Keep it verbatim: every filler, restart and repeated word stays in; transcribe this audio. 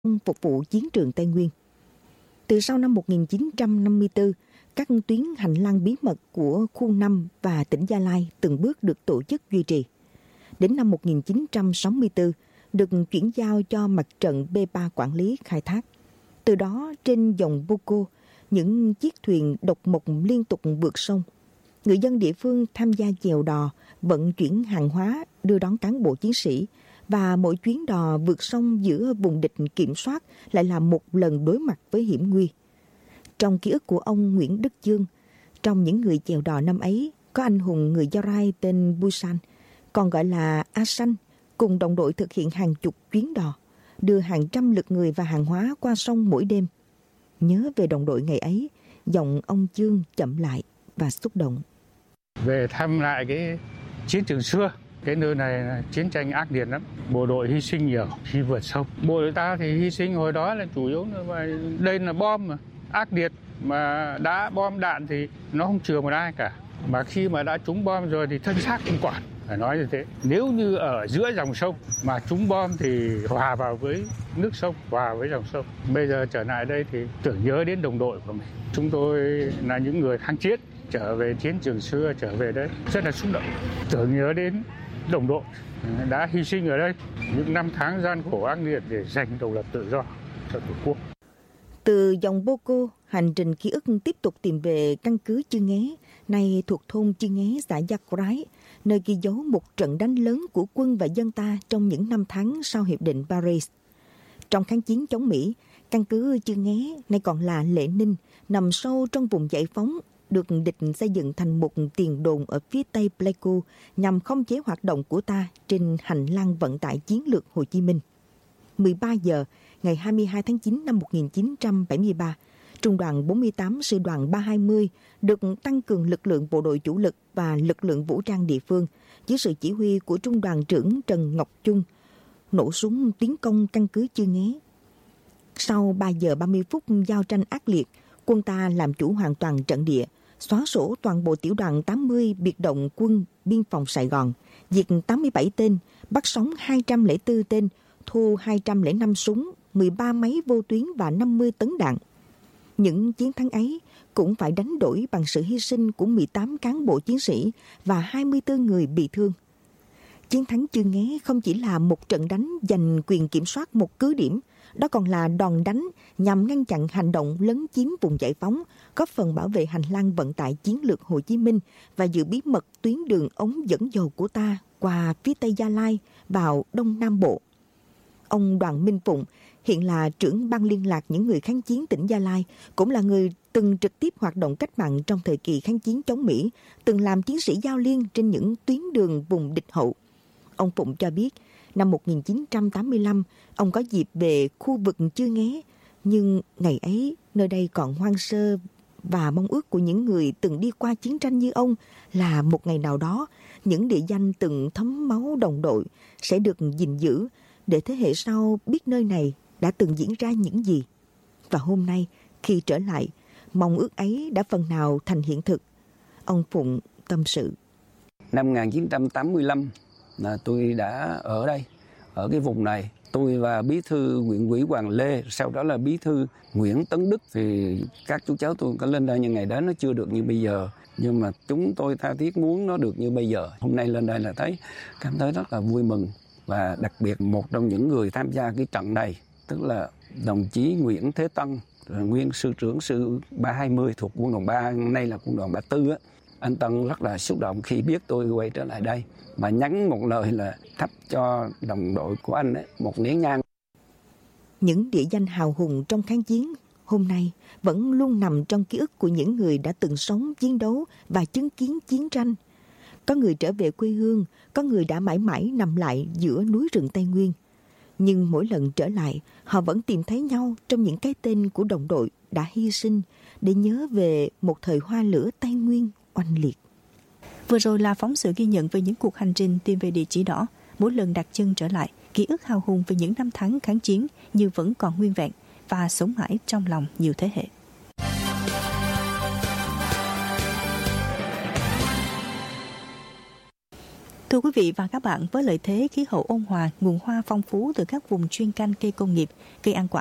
phục vụ chiến trường Tây Nguyên. Từ sau năm một nghìn chín trăm năm mươi tư, các tuyến hành lang bí mật của khu năm và tỉnh Gia Lai từng bước được tổ chức duy trì. Đến năm một nghìn chín trăm sáu mươi tư, được chuyển giao cho mặt trận B ba quản lý khai thác. Từ đó, trên dòng Poco, những chiếc thuyền độc mộc liên tục vượt sông. Người dân địa phương tham gia chèo đò, vận chuyển hàng hóa, đưa đón cán bộ chiến sĩ, và mỗi chuyến đò vượt sông giữa vùng địch kiểm soát lại là một lần đối mặt với hiểm nguy. Trong ký ức của ông Nguyễn Đức Dương, trong những người chèo đò năm ấy có anh hùng người Gia Rai tên Busan, còn gọi là A Sanh, cùng đồng đội thực hiện hàng chục chuyến đò, đưa hàng trăm lượt người và hàng hóa qua sông mỗi đêm. Nhớ về đồng đội ngày ấy, giọng ông Dương chậm lại và xúc động. Về thăm lại cái chiến trường xưa, cái nơi này là chiến tranh ác liệt lắm, bộ đội hy sinh nhiều khi vượt sông. Bộ đội ta thì hy sinh hồi đó là chủ yếu là đây là bom mà ác liệt, mà đã bom đạn thì nó không chừa một ai cả, mà khi mà đã trúng bom rồi thì thân xác không quản. Phải nói như thế, nếu như ở giữa dòng sông mà trúng bom thì hòa vào với nước sông, hòa với dòng sông. Bây giờ trở lại đây thì tưởng nhớ đến đồng đội của mình. Chúng tôi là những người kháng chiến, trở về chiến trường xưa, trở về đấy rất là xúc động, tưởng nhớ đến đồng đội đã hy sinh ở đây những năm tháng gian khổ ác liệt để giành độc lập tự do cho Tổ quốc. Từ dòng Poco, hành trình ký ức tiếp tục tìm về căn cứ Chư Nghé, nay thuộc thôn Chư Nghé, xã Gia Crái, nơi ghi dấu một trận đánh lớn của quân và dân ta trong những năm tháng sau Hiệp định Paris. Trong kháng chiến chống Mỹ, căn cứ Chư Nghé, nay còn là Lệ Ninh, nằm sâu trong vùng giải phóng, được địch xây dựng thành một tiền đồn ở phía tây Pleiku nhằm khống chế hoạt động của ta trên hành lang vận tải chiến lược Hồ Chí Minh. mười ba giờ ngày hai mươi hai tháng chín năm một nghìn chín trăm bảy mươi ba, Trung đoàn bốn mươi tám Sư đoàn ba hai mươi được tăng cường lực lượng bộ đội chủ lực và lực lượng vũ trang địa phương dưới sự chỉ huy của Trung đoàn trưởng Trần Ngọc Trung, nổ súng tiến công căn cứ Chư Nghé. Sau ba giờ ba mươi phút giao tranh ác liệt, quân ta làm chủ hoàn toàn trận địa, xóa sổ toàn bộ tiểu đoàn tám mươi biệt động quân biên phòng Sài Gòn, diệt tám mươi bảy tên, bắt sống hai trăm lẻ bốn tên, thu hai trăm lẻ năm súng, mười ba máy vô tuyến và năm mươi tấn đạn. Những chiến thắng ấy cũng phải đánh đổi bằng sự hy sinh của mười tám cán bộ chiến sĩ và hai mươi tư người bị thương. Chiến thắng Chư Nghé không chỉ là một trận đánh giành quyền kiểm soát một cứ điểm, đó còn là đòn đánh nhằm ngăn chặn hành động lấn chiếm vùng giải phóng, góp phần bảo vệ hành lang vận tải chiến lược Hồ Chí Minh và giữ bí mật tuyến đường ống dẫn dầu của ta qua phía Tây Gia Lai vào Đông Nam Bộ. Ông Đoàn Minh Phụng, hiện là trưởng ban liên lạc những người kháng chiến tỉnh Gia Lai, cũng là người từng trực tiếp hoạt động cách mạng trong thời kỳ kháng chiến chống Mỹ, từng làm chiến sĩ giao liên trên những tuyến đường vùng địch hậu. Ông Phụng cho biết, năm một nghìn chín trăm tám mươi lăm, ông có dịp về khu vực Chư Nghé, nhưng ngày ấy nơi đây còn hoang sơ và mong ước của những người từng đi qua chiến tranh như ông là một ngày nào đó, những địa danh từng thấm máu đồng đội sẽ được gìn giữ để thế hệ sau biết nơi này đã từng diễn ra những gì. Và hôm nay, khi trở lại, mong ước ấy đã phần nào thành hiện thực. Ông Phụng tâm sự. Năm một nghìn chín trăm tám mươi lăm là tôi đã ở đây, ở cái vùng này. Tôi và bí thư huyện ủy Hoàng Lê, sau đó là bí thư Nguyễn Tấn Đức, thì các chú cháu tôi có lên đây, nhưng ngày đó nó chưa được như bây giờ. Nhưng mà chúng tôi tha thiết muốn nó được như bây giờ. Hôm nay lên đây là thấy, cảm thấy rất là vui mừng. Và đặc biệt một trong những người tham gia cái trận này, tức là đồng chí Nguyễn Thế Tân, nguyên sư trưởng sư ba hai mươi thuộc quân đoàn ba, nay là quân đoàn ba tư á. Anh Tân rất là xúc động khi biết tôi quay trở lại đây, mà nhắn một lời là thắp cho đồng đội của anh ấy một nén nhang. Những địa danh hào hùng trong kháng chiến hôm nay vẫn luôn nằm trong ký ức của những người đã từng sống, chiến đấu và chứng kiến chiến tranh. Có người trở về quê hương, có người đã mãi mãi nằm lại giữa núi rừng Tây Nguyên. Nhưng mỗi lần trở lại, họ vẫn tìm thấy nhau trong những cái tên của đồng đội đã hy sinh để nhớ về một thời hoa lửa Tây Nguyên oanh liệt. Vừa rồi là phóng sự ghi nhận về những cuộc hành trình tìm về địa chỉ đỏ. Mỗi lần đặt chân trở lại, ký ức hào hùng về những năm tháng kháng chiến như vẫn còn nguyên vẹn và sống mãi trong lòng nhiều thế hệ. Thưa quý vị và các bạn, với lợi thế khí hậu ôn hòa, nguồn hoa phong phú từ các vùng chuyên canh cây công nghiệp, cây ăn quả